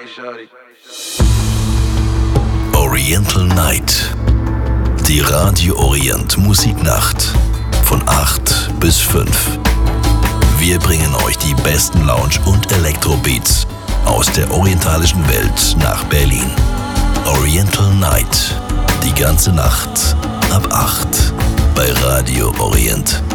Oriental Night. Die Radio Orient Musiknacht. Von 8 bis 5. Wir bringen euch die besten Lounge- und Elektrobeats aus der orientalischen Welt nach Berlin. Oriental Night. Die ganze Nacht ab 8 bei Radio Orient.